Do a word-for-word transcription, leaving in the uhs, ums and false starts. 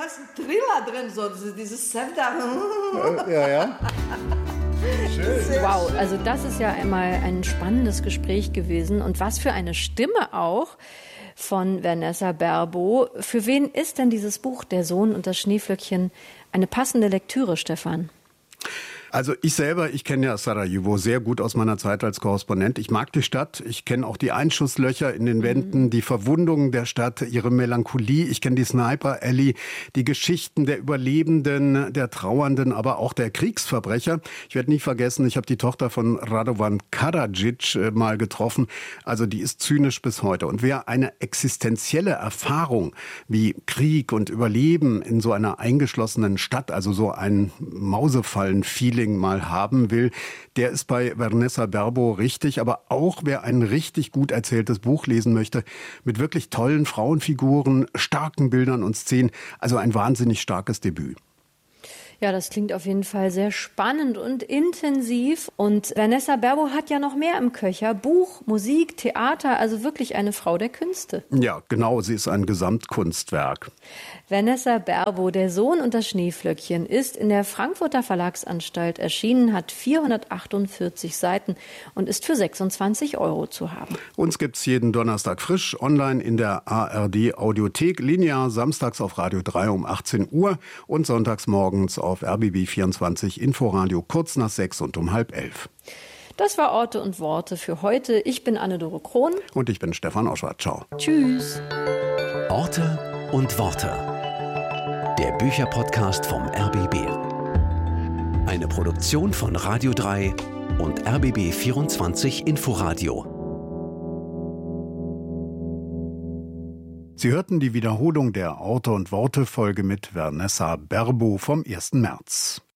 hast einen Thriller drin, so dieses Sevda. Äh, ja, ja. Schön. Wow, also das ist ja einmal ein spannendes Gespräch gewesen. Und was für eine Stimme auch von Vanessa Berbo. Für wen ist denn dieses Buch Der Sohn und das Schneeflöckchen eine passende Lektüre, Stefan? Also ich selber, ich kenne ja Sarajevo sehr gut aus meiner Zeit als Korrespondent. Ich mag die Stadt, ich kenne auch die Einschusslöcher in den Wänden, die Verwundungen der Stadt, ihre Melancholie. Ich kenne die Sniper Alley, die Geschichten der Überlebenden, der Trauernden, aber auch der Kriegsverbrecher. Ich werde nie vergessen, ich habe die Tochter von Radovan Karadzic äh, mal getroffen. Also die ist zynisch bis heute. Und wer eine existenzielle Erfahrung wie Krieg und Überleben in so einer eingeschlossenen Stadt, also so ein Mausefallen-Feeling mal haben will, der ist bei Vanessa Berbo richtig. Aber auch wer ein richtig gut erzähltes Buch lesen möchte, mit wirklich tollen Frauenfiguren, starken Bildern und Szenen, also ein wahnsinnig starkes Debüt. Ja, das klingt auf jeden Fall sehr spannend und intensiv. Und Vanessa Berbo hat ja noch mehr im Köcher. Buch, Musik, Theater, also wirklich eine Frau der Künste. Ja, genau, sie ist ein Gesamtkunstwerk. Vanessa Berbo, Der Sohn und das Schneeflöckchen, ist in der Frankfurter Verlagsanstalt erschienen, hat vierhundertachtundvierzig Seiten und ist für sechsundzwanzig Euro zu haben. Uns gibt's jeden Donnerstag frisch, online in der A R D Audiothek, linear samstags auf Radio drei um achtzehn Uhr und sonntags morgens auf R B B vierundzwanzig Inforadio kurz nach sechs und um halb elf. Das war Orte und Worte für heute. Ich bin Anne-Dore Krohn. Und ich bin Stefan Oschwart. Ciao. Tschüss. Orte und Worte. Der Bücherpodcast vom R B B. Eine Produktion von Radio drei und R B B vierundzwanzig Inforadio. Sie hörten die Wiederholung der Orte und Worte Folge mit Vanessa Berbo vom ersten März.